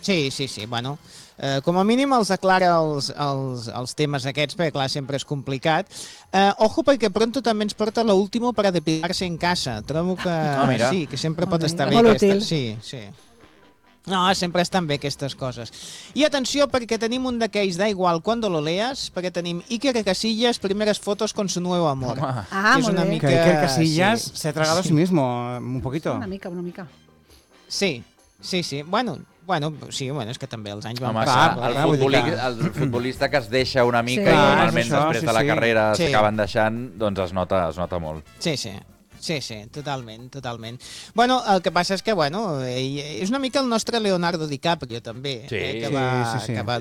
Sí, bueno, com a mínim els aclara els temes aquests, perquè clar, sempre és complicat. Ojo, perquè pronto també ens porta l'último para depilarse en casa. Trobo que sí, que sempre pot estar bé. Molt útil. Sí. No, sempre estan bé aquestes coses. I atenció, perquè tenim un d'aquells da igual cuando lo leas, perquè tenim Iker Casillas, primeres fotos con su nuevo amor. Ah, molt bé. Que Iker Casillas se ha tragado a sí mismo un poquito. Una mica. Sí. Bueno, sí, és que també els anys van el futbolista que es deixa una mica i normalment després de la carrera s'acaben deixant, doncs es nota molt. Sí, totalment. Bueno, el que passa és que, ell és una mica el nostre Leonardo DiCaprio, també. Que va.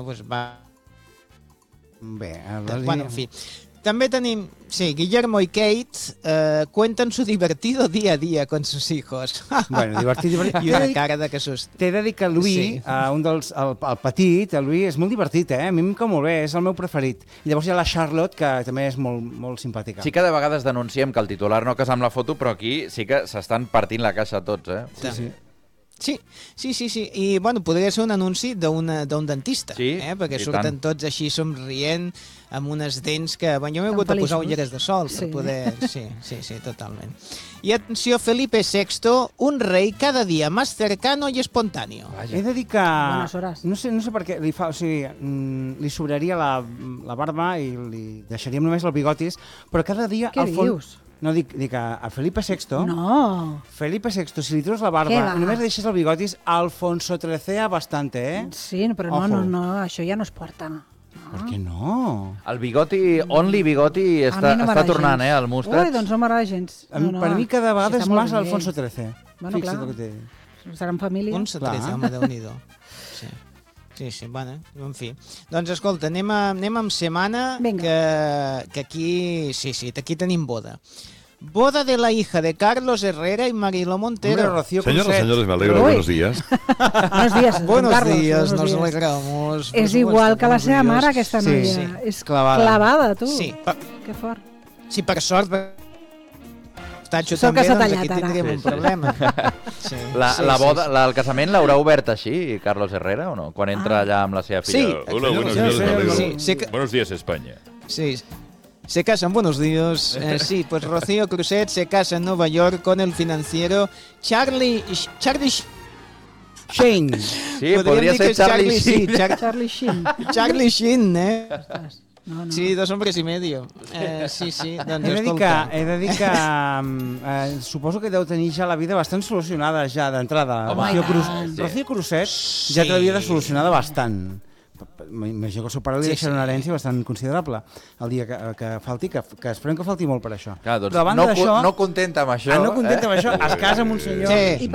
Bé, bueno, en fi. També tenim, Guillermo y Kate cuentan su divertido día a día con sus hijos. Bueno, divertit. I una cara de que sus... T'he de dir que el Louis, el petit, el Louis és molt divertit, A mi em cau molt bé, és el meu preferit. I llavors hi ha la Charlotte, que també és molt simpàtica. Sí que de vegades denunciem que el titular no casa amb la foto, però aquí sí que s'estan partint la caixa tots, Sí. I, podria ser un anunci d'un dentista, perquè surten tots així somrient, amb unes dents que... jo m'he hagut de posar ulleres de sol per poder... Sí, totalment. I atenció, Felipe VI, un rei cada dia más cercano y espontáneo. He de dir que... No sé per què li sobraria la barba i li deixaríem només el bigotis, però cada dia... Què dius? No, dic que a Felipe VI... No. Felipe VI, si li treus la barba i només deixes el bigotis, Alfonso XIII bastante, Sí, però no, això ja no es porta. Per què no? El bigoti, only bigoti, està tornant, al Mustard. Ui, doncs no m'agrada gens. Per mi cada vegada és més Alfonso XIII. Bueno, clar, seran família. Alfonso XIII, home, Déu-n'hi-do. Sí, bueno, en fi. Doncs escolta, anem amb setmana, que aquí, aquí tenim boda. Boda de la hija de Carlos Herrera y Mariló Montero. Señoras, señores, me alegro. Buenos días. Buenos días, Buenos días, nos alegramos. És igual que la seva mare, aquesta noia. És clavada, tu. Sí. Que fort. Sí, per sort, Tacho Sort també, que s'ha doncs tallat aquí tindríem un problema. La boda, el casament l'haurà obert així, Carlos Herrera, o no? Quan entra allà amb la seva filla. Hola, buenos días, me alegro. Buenos días, España. Sí. Se casa en Buenos Días. Sí, pues Rocío Cruzet se casa en Nueva York con el financiero Charlie Sheen. Sí, podria ser Charlie Sheen. Charlie Sheen. Charlie Sheen, No. Sí, 2 hombres y medio. Sí, doncs he de dir que suposo que deu tenir ja la vida bastant solucionada ja d'entrada. Rocío Cruzet ja té la vida solucionada bastant. M'imagino que el seu pare li deixarà una herència bastant considerable el dia que falti, que esperem que falti molt per això. Clar, doncs no contenta amb això. No contenta amb això, es casa amb un senyor...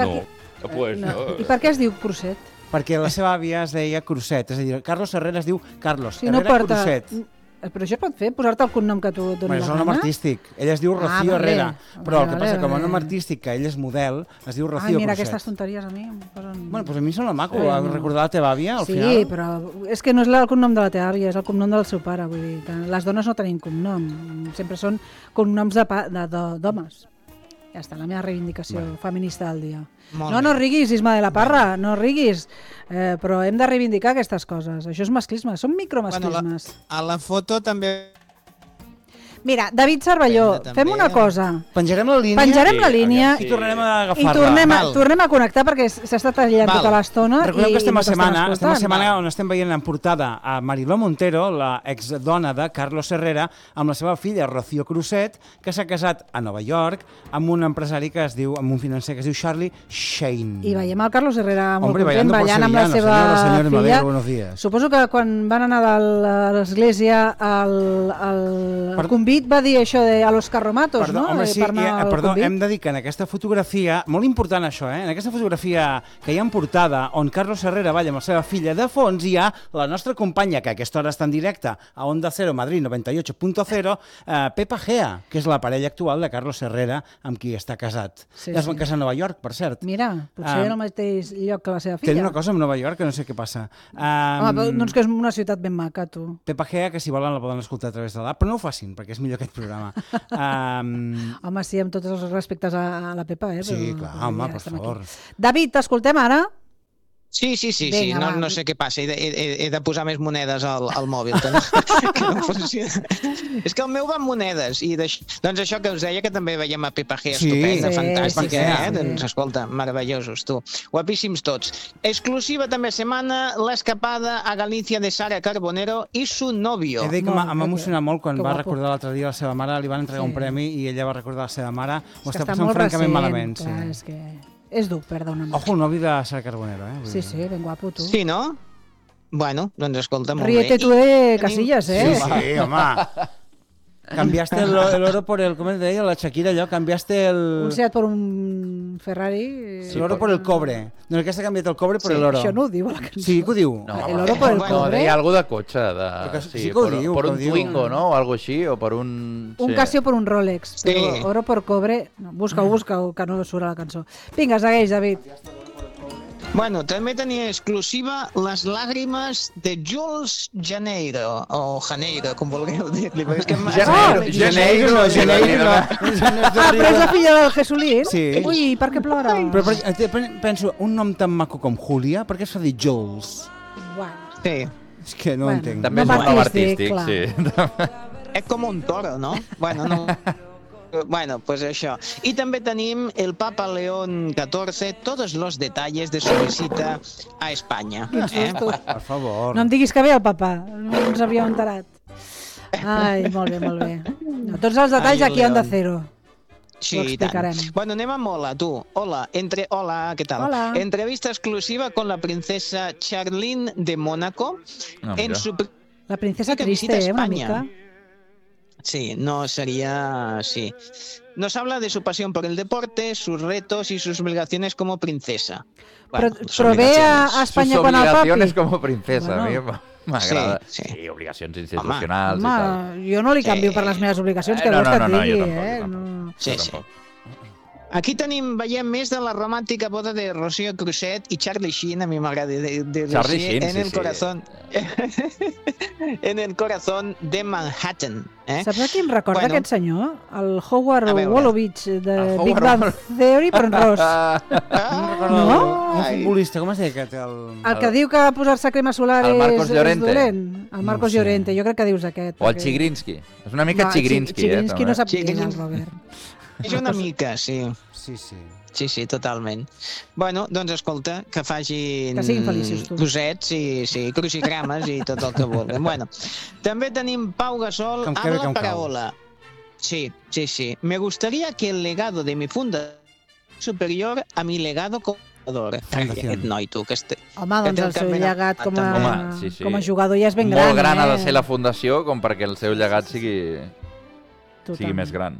I per què es diu Cruzet? Perquè la seva àvia es deia Cruzet, és a dir, Carlos Herrera es diu Carlos Herrera Cruzet. Però això pot fer, posar-te el cognom que tu et doni la gana? És el nom artístic. Ella es diu Rocío Herrera. Però el que passa que com a nom artístic, que ell és model, es diu Rocío Cruzet. Mira, aquestes tonteries a mi em posen... Bueno, doncs a mi sembla maco recordar la teva àvia, al final. Sí, però és que no és el cognom de la teva àvia, és el cognom del seu pare. Vull dir, les dones no tenim cognom. Sempre són cognoms d'homes. Ja està, la meva reivindicació feminista del dia. No riguis, Isma de la Parra, no riguis. Però hem de reivindicar aquestes coses. Això és masclisme, són micromasclismes. A la foto també... Mira, David Cervelló, fem una cosa. Penjarem la línia i tornarem a agafar-la. I tornem a connectar perquè s'ha estat tallant tota l'estona. Recordem que estem a setmana on estem veient en portada a Mariló Montero, la exdona de Carlos Herrera, amb la seva filla Rocío Cruzet, que s'ha casat a Nova York amb un empresari que es diu, amb un financer que es diu Charlie Sheen. I veiem el Carlos Herrera molt content ballant amb la seva filla. Suposo que quan van anar a l'església el convit va dir això a los carromatos, no? Home, sí, perdó, hem de dir que en aquesta fotografia, molt important això, en aquesta fotografia que hi ha en portada, on Carlos Herrera balla amb la seva filla, de fons hi ha la nostra companya, que a aquesta hora està en directe a Onda Cero Madrid 98.0, Pepa Gea, que és la parella actual de Carlos Herrera, amb qui està casat. Es van casar a Nova York, per cert. Mira, potser en el mateix lloc que la seva filla. Té una cosa amb Nova York que no sé què passa. Home, doncs que és una ciutat ben maca, tu. Pepa Gea, que si volen la poden escoltar a través de l'app, però no ho facin, perquè és millor aquest programa. Home, sí, amb tots els respectes a la Pepa, Sí, clar, home, per favor. David, t'escoltem ara? Sí, no sé què passa, he de posar més monedes al mòbil, que no funciona. És que el meu va amb monedes, i doncs això que us deia, que també veiem a Pepa G, estupenda, fantàstica, doncs escolta, meravellosos, tu, guapíssims tots. Exclusiva també setmana, l'escapada a Galícia de Sara Carbonero i su novio. He de dir que m'ha emocionat molt quan va recordar l'altre dia la seva mare, li van entregar un premi i ella va recordar la seva mare, ho està passant francament malament. És que... És dur, perdona'm. Ojo, el novi de Sara Carbonero, Sí, ben guapo, tu. Sí, no? Bueno, doncs escolta, molt bé. Ríete tu de Casillas, Sí, home. Cambiaste el oro por el... ¿Cómo te deia? La Shakira, allò, cambiaste el... Un Seat por un Ferrari... Sí, l'oro por el cobre. No, aquesta ha canviat el cobre por el oro. Això no ho diu a la cançó. Sí, que ho diu. El oro por el cobre... No, deia algo de cotxe. Sí que ho diu. Per un Twingo, ¿no? O algo així, o per un... Un Casio por un Rolex. Però oro por cobre... Busca-ho, que no surt a la cançó. Vinga, segueix, David. Bueno, també tenia exclusiva les làgrimes de Jules Janeiro, o Janeiro, com vulgueu dir-li. Janeiro. Però és la filla del Jesulín? Sí. Ui, per què plora? Però penso, un nom tan maco com Julia, per què es fa dir Jules? Bueno. Sí. És que no ho entenc. També és un nom artístic, sí. És com un toro, no? Bueno, pues això. I també tenim el Papa León XIV, todos los detalles de su visita a Espanya. Per favor. No em diguis que ve el papa, no ens havíem enterat. Ai, molt bé. No, tots els detalls aquí a Onda Cero. Sí, i tant. Bueno, anem amb Hola, tu. Hola, ¿qué tal? Hola. Entrevista exclusiva con la princesa Charlene de Mónaco. La princesa triste, una mica. Sí, sí. Nos habla de su pasión por el deporte, sus retos y sus obligaciones como princesa. Però ve a Espanya quan el papi... Sus obligaciones como princesa, a mi m'agrada. Sí, obligacions institucionals i tal. Jo no li canvio per les meves obligacions, que vols que et digui, Sí. Aquí veiem més de la romàntica boda de Rocío Cruzet i Charlie Sheen, a mi m'agrada de Charlie Sheen, en el corazón. En el corazón de Manhattan. Saps a qui em recorda aquest senyor? El Howard Wolowitz de Big Bang Theory, però en ros. No? Un futbolista, com es deia aquest? El que diu que posar-se crema solar és dolent. El Marcos Llorente, jo crec que dius aquest. O el Chigrinsky. És una mica Chigrinsky. Chigrinsky no sap qui és el Robert. És una mica, sí. Sí, totalment. Bueno, doncs escolta, que facin cosets i crucigrames i tot el que vulguin. Bueno, també tenim Pau Gasol, habla para Hola. Sí. Me gustaría que el legado de mi funda superior a mi legado como jugador. Aquest noi, tu. Home, doncs el seu llegat com a jugador ja és ben gran. Molt gran ha de ser la fundació com perquè el seu llegat sigui més gran.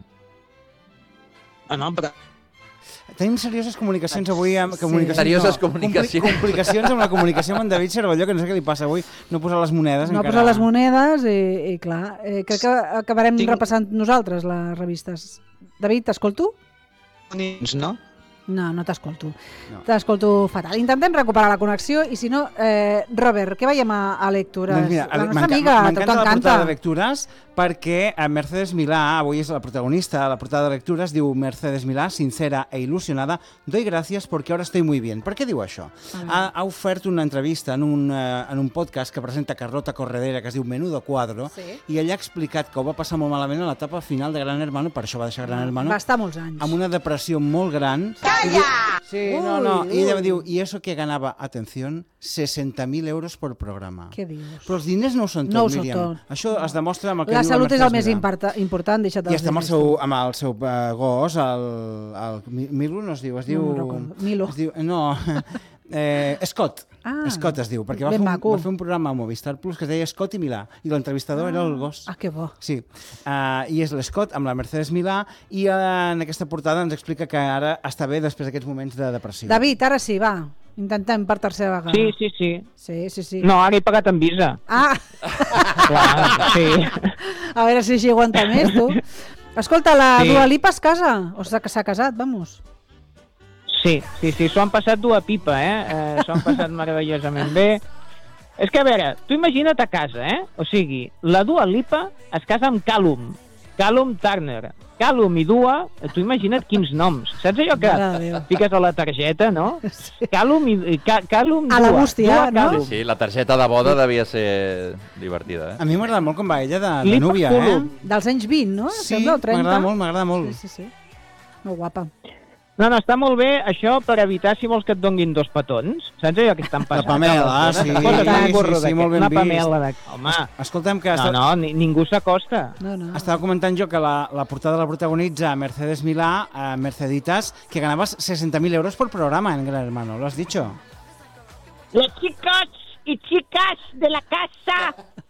No, però... Tenim serioses comunicacions avui amb... Serioses comunicacions. Complicacions amb la comunicació amb en David Cervelló, que no sé què li passa avui. No posa les monedes encara. No posa les monedes i clar, crec que acabarem repassant nosaltres les revistes. David, t'escolto? No? No t'escolto. T'escolto fatal. Intentem recuperar la connexió i si no, Robert, què veiem a Lectures? Doncs mira, la nostra amiga, m'encanta la portada de Lectures perquè Mercedes Milà, avui és la protagonista, la portada de Lectures diu Mercedes Milà, sincera e ilusionada, doy gracias porque ahora estoy muy bien. Per què diu això? Ha ofert una entrevista en un podcast que presenta Carlota Corredera que es diu Menudo Cuadro i ella ha explicat que ho va passar molt malament a l'etapa final de Gran Hermano, per això va deixar Gran Hermano. Va estar molts anys. Amb una depressió molt gran. Sí, no. Y ella me diu, y eso que ganaba, atención, 60.000 euros por programa. Què dius? Però els diners no ho són tot, Míriam. Això es demostra amb el que la diu salut és el més important, deixa't i està amb el seu gos, el Milo no es diu, es diu... Milo. No, Scott. Scott es diu, perquè va fer un programa a Movistar Plus que es deia Scott i Milà, i l'entrevistador era el gos. Que bo. Sí, i és l'Scott amb la Mercedes Milà, i en aquesta portada ens explica que ara està bé després d'aquests moments de depressió. David, ara sí, va. Intentem per tercera vegada. Sí. No, ara he pagat amb Visa. Clar, sí. A veure si així aguanta més, tu. Escolta, la Dua Lipa es casa? O sigui que s'ha casat, vamos. Sí, s'ho han passat d'una pipa, s'ho han passat meravellosament bé. És que, a veure, tu imagina't a casa, o sigui, la Dua Lipa es casa amb Callum, Callum Turner. Callum i Dua, tu imagina't quins noms. Saps allò que fiques a la targeta, no? Callum Dua. A la bústia, no? Sí, la targeta de boda devia ser divertida, A mi m'agrada molt com va ella de núvia, Dels anys 20, no? Sí, m'agrada molt. Sí. Molt guapa. No, està molt bé això per evitar si vols que et donguin 2 petons. Saps allò que estan passant? La Pamela, sí, molt ben vist. Una Pamela. Home, escolta'm que... ningú s'acosta. Estava comentant jo que la portada la protagonitza Mercedes Milà, Merceditas, que ganabas 60.000 euros por programa en Gran Hermano, ¿lo has dicho? Los chicos y chicas de la casa,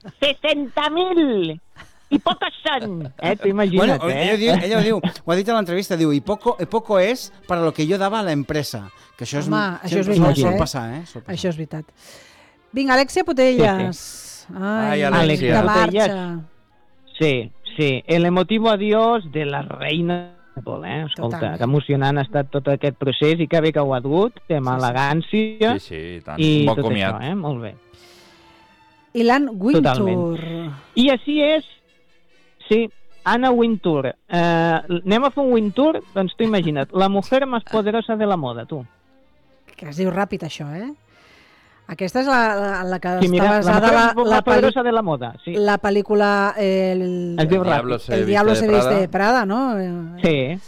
60.000. I poques són. T'ho imagina't, Ella ho diu, ho ha dit a l'entrevista, diu, y poco es para lo que yo daba a la empresa. Que això és, això és veritat, sol passar, Això és veritat. Vinga, Alexia Putellas. Ai, Alexia. De marxa. Sí. El emotivo adiós de la reina. Escolta, que emocionant ha estat tot aquest procés i que bé que ho ha dut, amb elegància. Sí, tant. I tot això, molt bé. Ilan Wintour. I així és. Sí, Anna Wintour. Anem a fer un Wintour? Doncs tu imagina't, la mujer más poderosa de la moda, tu. Que es diu ràpid, això, Aquesta és la que està basada... La poderosa de la moda, sí. La pel·lícula El Diablo se viste de Prada, no? Sí.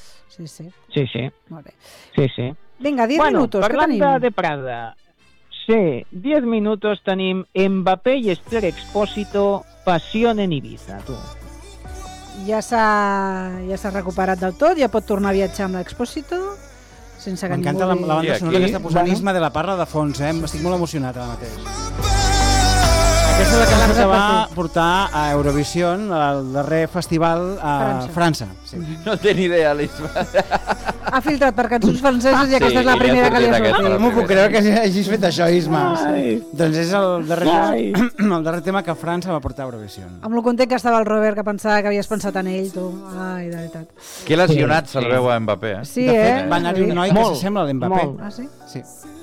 Molt bé. Sí. Vinga, 10 minutos, què tenim? Parlant de Prada, sí, 10 minutos tenim Mbappé i Esther Expósito, Pasión en Ibiza, tu. Ja s'ha recuperat del tot, ja pot tornar a viatjar amb l'Expósito, sense que ningú... M'encanta la banda sonora que està posant Isma de la Parra de fons, Estic molt emocionat ara mateix. Aquesta és la cançó que va portar a Eurovision, al darrer festival a França. Sí. No té ni idea, l'Isma. Ha filtrat per cançons franceses i aquesta és la primera que li ha sortit. No m'ho puc creure que hagis fet això, Isma. Doncs és el darrer tema que França va portar a Eurovision. Amb el content que estava el Robert, que pensava que havies pensat en ell, tu. Ai, de veritat. Que lesionat se'l veu a Mbappé, Sí, de fet, va anar-hi un noi que s'assembla a l'Mbappé. Ah, sí? Sí.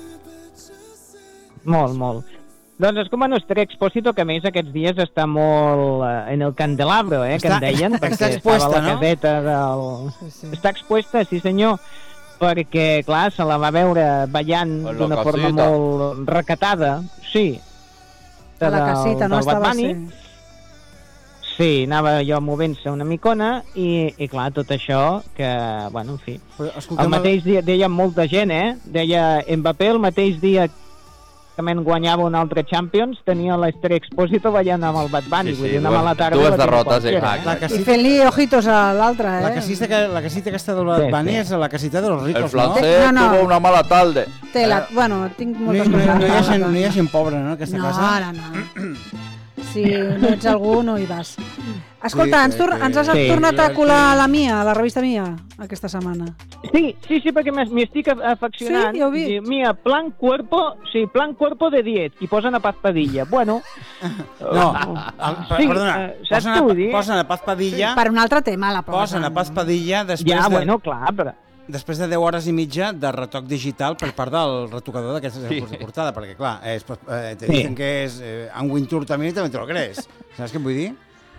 Molt. Doncs és com a Esther Expósito, que a més aquests dies està molt en el candelabro, que en deien, perquè estava a la caseta del... Està expuesta, sí senyor, perquè, clar, se la va veure ballant d'una forma molt recatada, sí. A la casita, no estava sent. Sí, anava jo movent-se una micona i clar, tot això que, bueno, en fi. El mateix dia, deia molta gent, deia Mbappé el mateix dia que guanyava un altre Champions, tenia l'Esther Expósito ballant amb el Bad Bunny, vull dir, una mala tarda. Dues derrotes, I fent-li ojitos a l'altre, La casita aquesta del Bad Bunny és la casita de los ricos, el francès tuvo una mala tarde. Bueno, tinc moltes coses. No hi ha gent pobra, no, aquesta casa? No. Si no ets algú, no hi vas. Escolta, ens has tornat a colar a la Mia, a la revista Mia, aquesta setmana. Sí, perquè m'hi estic afeccionant. Sí, ja ho vi. Mia, plan cuerpo de 10, i posen a Paz Padilla. Bueno... No, perdona, posen a Paz Padilla... Per un altre tema, la posen. Posen a Paz Padilla després de... Ja, bueno, clar, però... Després de 10 hores i mitja de retoc digital per part del retocador d'aquestes de portada, perquè clar, te dicen que és en Wintour també te lo crees. Saps què vull dir?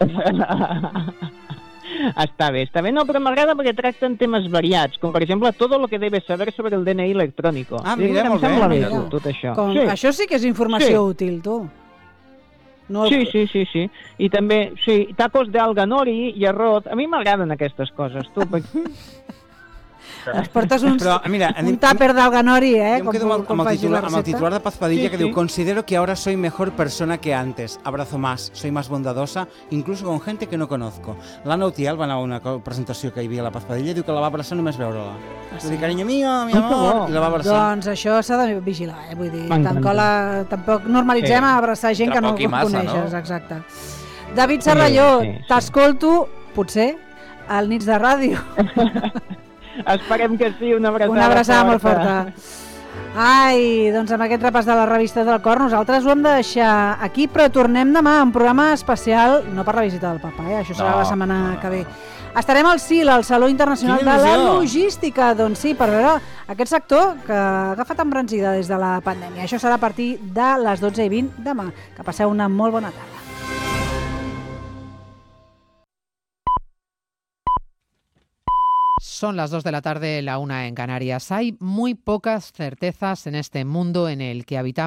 Està bé. No, però m'agrada perquè tracten temes variats, com per exemple tot lo que debes saber sobre el DNI electrònico. Mira, molt bé. Tot això. Això sí que és informació útil, tu. Sí. I també, tacos d'alga nori i arrot. A mi m'agraden aquestes coses, tu. Ens portes un tàper d'alga nori, Yo me quedo amb el titular de Paz Padilla que diu: considero que ahora soy mejor persona que antes, abrazo más, soy más bondadosa, incluso con gente que no conozco. L'Anna Utiel va anar a una presentació que hi havia a la Paz Padilla i diu que la va abraçar només veure-la. Va dir, cariño mío, mi amor, i la va abraçar. Doncs això s'ha de vigilar, vull dir, tampoc normalitzem a abraçar gent que no coneixes, exacte. David Serralló, t'escolto, potser, al Nits de Ràdio. Esperem que sí, una abraçada molt forta. Ai, doncs amb aquest repàs de la revista del Cor nosaltres ho hem de deixar aquí, però tornem demà a un programa especial, no per la visita del papa, això serà la setmana que ve. Estarem al CIL, al Saló Internacional de la Logística, doncs sí, per veure aquest sector que ha agafat embranzida des de la pandèmia. Això serà a partir de les 12:20 demà. Que passeu una molt bona tarda. Son las 2 de la tarde, la 1 en Canarias. Hay muy pocas certezas en este mundo en el que habitamos.